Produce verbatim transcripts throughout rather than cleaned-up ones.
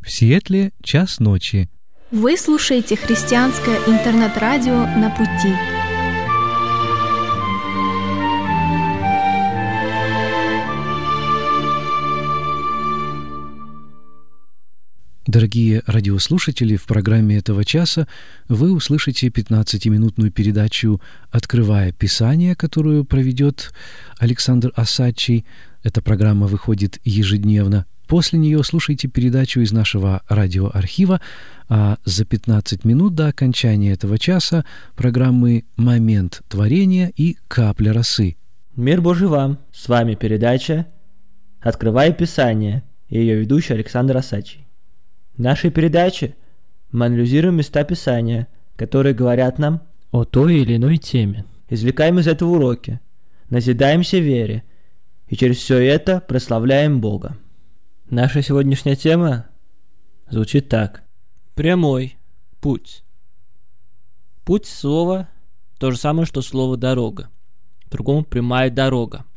В Сиэтле час ночи. Вы слушаете христианское интернет-радио «На пути». Дорогие радиослушатели, в программе этого часа вы услышите пятнадцатиминутную передачу «Открывая Писание», которую проведет Александр Осадчий. Эта программа выходит ежедневно. После нее слушайте передачу из нашего радиоархива, а за пятнадцать минут до окончания этого часа программы «Момент творения» и «Капля росы». Мир Божий вам! С вами передача «Открывая Писание» и ее ведущий Александр Осадчий. В нашей передаче мы анализируем места Писания, которые говорят нам о той или иной теме. Извлекаем из этого уроки, назидаемся вере и через все это прославляем Бога. Наша сегодняшняя тема звучит так. Прямой путь. Путь — слово то же самое, что слово «дорога». Другому — прямая дорога.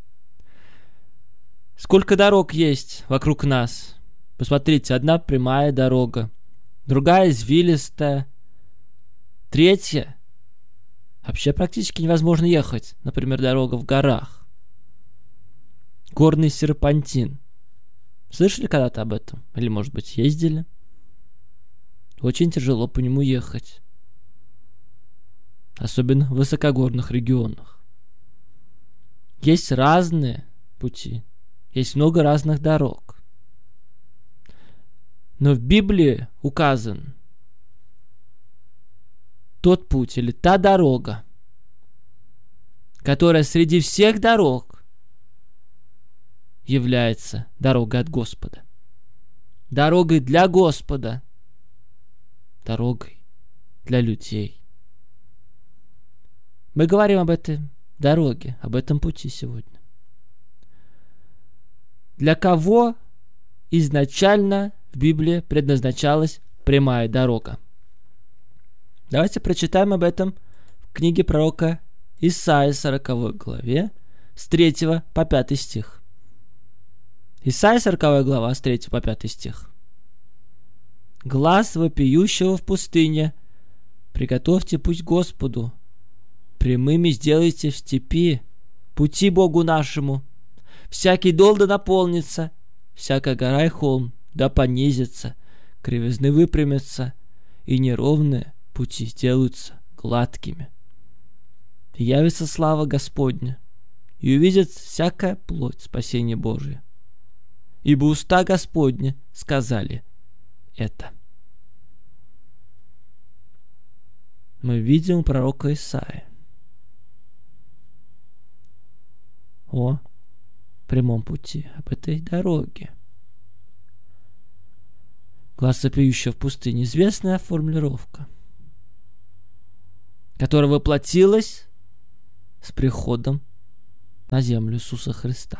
Сколько дорог есть вокруг нас? Посмотрите, одна прямая дорога, другая извилистая, третья вообще практически невозможно ехать. Например, дорога в горах. Горный серпантин. Слышали когда-то об этом? Или, может быть, ездили? Очень тяжело по нему ехать. Особенно в высокогорных регионах. Есть разные пути. Есть много разных дорог. Но в Библии указан тот путь или та дорога, которая среди всех дорог является дорогой от Господа. Дорогой для Господа. Дорогой для людей. Мы говорим об этой дороге, об этом пути сегодня. Для кого изначально в Библии предназначалась прямая дорога? Давайте прочитаем об этом в книге пророка Исаии, сороковой главе, с третьего по пятый стих. Исаия, сороковая глава, с третьего по пятый стих. «Глас вопиющего в пустыне, приготовьте путь Господу, прямыми сделайте в степи пути Богу нашему. Всякий дол да наполнится, всякая гора и холм да понизится, кривизны выпрямятся, и неровные пути сделаются гладкими. И явится слава Господня, и увидит всякая плоть спасения Божия. Ибо уста Господни сказали это». Мы видим у пророка Исаии о прямом пути, об этой дороге. Глаз вопиющего в пустыне — известная формулировка, которая воплотилась с приходом на землю Иисуса Христа.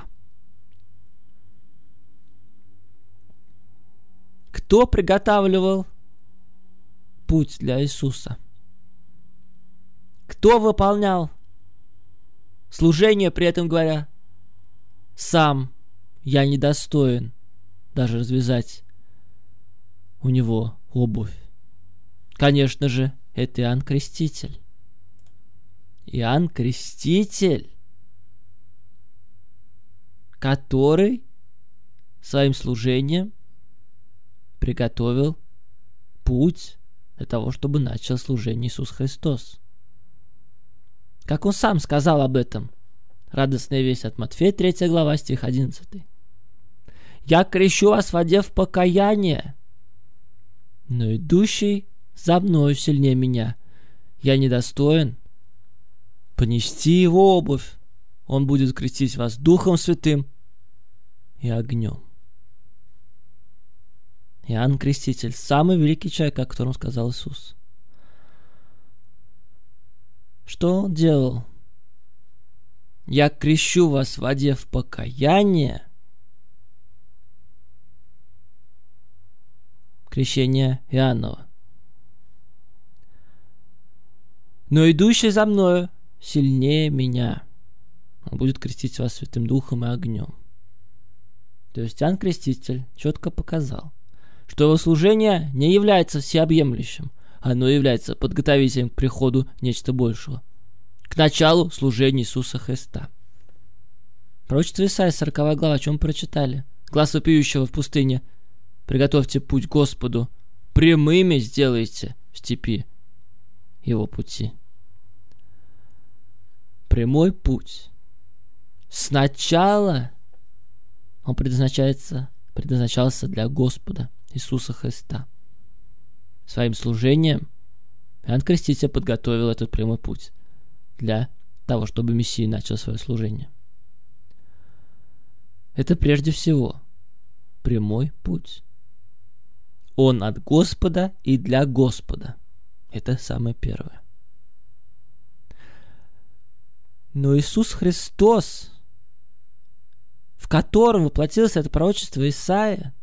Кто приготавливал путь для Иисуса? Кто выполнял служение, при этом говоря: «Сам я недостоин даже развязать у него обувь»? Конечно же, это Иоанн Креститель. Иоанн Креститель, который своим служением приготовил путь для того, чтобы начал служение Иисус Христос. Как он сам сказал об этом. Радостная весть от Матфея, третья глава, стих одиннадцатый. «Я крещу вас в воде в покаяние, но идущий за мною сильнее меня. Я недостоин понести его обувь. Он будет крестить вас Духом Святым и огнем». Иоанн Креститель — самый великий человек, о котором сказал Иисус. Что он делал? «Я крещу вас в воде в покаяние». Крещение Иоаннова. «Но идущий за мною сильнее меня. Он будет крестить вас Святым Духом и огнем». То есть Иоанн Креститель четко показал, что его служение не является всеобъемлющим, оно является подготовителем к приходу нечто большего, к началу служения Иисуса Христа. Пророчество Исаии, сороковая глава, о чем прочитали? Глаз вопиющего в пустыне: «Приготовьте путь Господу, прямыми сделайте в степи его пути». Прямой путь. Сначала он предназначается, предназначался для Господа Иисуса Христа. Своим служением Иоанн Креститель подготовил этот прямой путь для того, чтобы Мессия начал свое служение. Это прежде всего прямой путь. Он от Господа и для Господа. Это самое первое. Но Иисус Христос, в котором воплотилось это пророчество Исаия,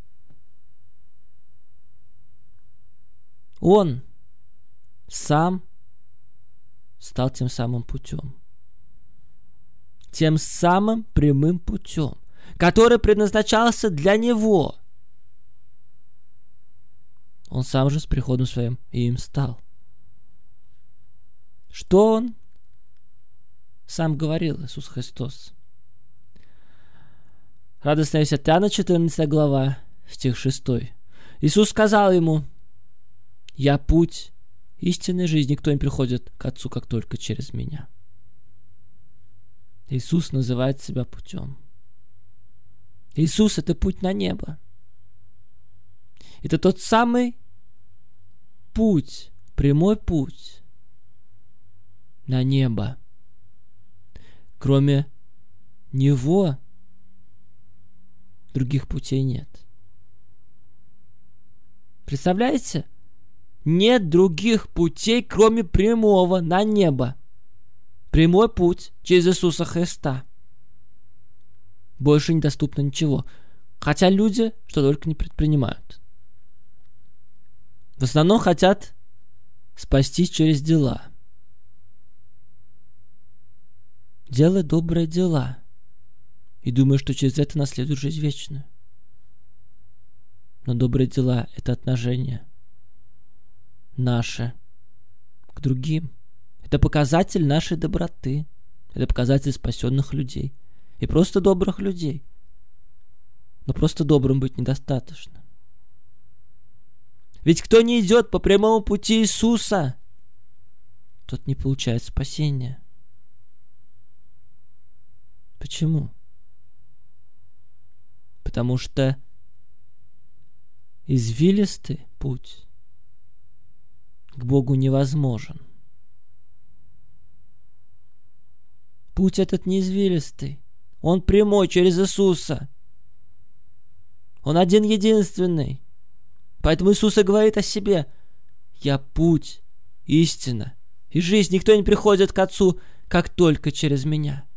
Он сам стал тем самым путем. Тем самым прямым путем, который предназначался для Него. Он сам же с приходом своим и им стал. Что Он сам говорил, Иисус Христос? Радостная весть от Иоанна, четырнадцатая глава, стих шестой. Иисус сказал ему: «Я путь истинной жизни, никто не приходит к Отцу, как только через Меня». Иисус называет себя путем. Иисус — это путь на небо. Это тот самый путь, прямой путь на небо. Кроме Него других путей нет. Представляете? Нет других путей, кроме прямого на небо. Прямой путь через Иисуса Христа. Больше недоступно ничего. Хотя люди что только не предпринимают. В основном хотят спастись через дела. Делай добрые дела и думаю, что через это наследуешь жизнь вечную. Но добрые дела — это отношение наше к другим. Это показатель нашей доброты. Это показатель спасенных людей. И просто добрых людей. Но просто добрым быть недостаточно. Ведь кто не идет по прямому пути Иисуса, тот не получает спасения. Почему? Потому что извилистый путь к Богу невозможен. Путь этот не извилистый. Он прямой через Иисуса. Он один-единственный. Поэтому Иисус и говорит о себе: «Я путь, истина и жизнь. Никто не приходит к Отцу, как только через Меня».